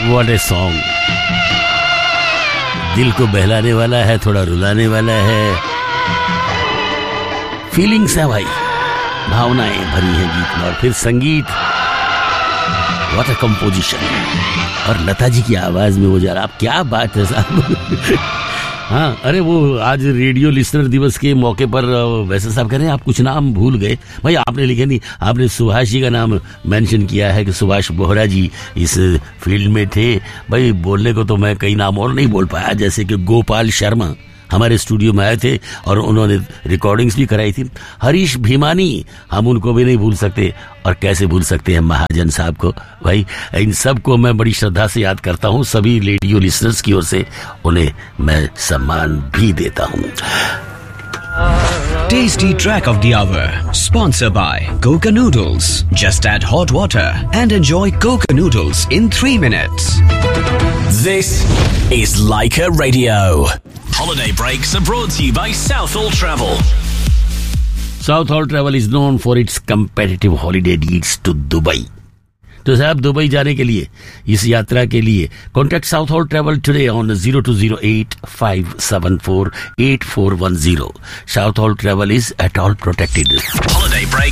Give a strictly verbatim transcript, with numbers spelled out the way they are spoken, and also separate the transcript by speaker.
Speaker 1: What a song, दिल को बहलाने वाला है, थोड़ा रुलाने वाला है, फीलिंग्स है भाई, भावनाएं भरी हैं गीत में। और फिर संगीत, व्हाट अ कंपोजिशन, और लता जी की आवाज में वो जा रहा, आप क्या बात है साहब। हाँ, अरे वो आज रेडियो लिसनर दिवस के मौके पर वैसे साहब कह रहे हैं आप कुछ नाम भूल गए। भाई आपने लिखे नहीं, आपने सुभाष जी का नाम मेंशन किया है कि सुभाष बोहरा जी इस फील्ड में थे। भाई बोलने को तो मैं कई नाम और नहीं बोल पाया, जैसे कि गोपाल शर्मा हमारे स्टूडियो में आए थे और उन्होंने रिकॉर्डिंग्स भी कराई थी। हरीश भीमानी, हम उनको भी नहीं भूल सकते, और कैसे भूल सकते हैं महाजन साहब को। भाई इन सब को मैं बड़ी श्रद्धा से याद करता हूँ, सभी रेडियो लिसनर्स की ओर से उन्हें मैं सम्मान भी देता हूँ।
Speaker 2: Tasty track of the hour, sponsored by Coca Noodles. Just add hot water and enjoy Coca Noodles in three minutes.
Speaker 3: This is Leica Radio. Holiday breaks are brought to you by Southall Travel.
Speaker 1: Southall Travel is known for its competitive holiday deals to Dubai. तो साहब Dubai जाने के लिए, इस यात्रा के लिए contact south hall travel today on zero to zero eight five seven four eight four one zero. South hall travel is at all protected.
Speaker 3: Holiday break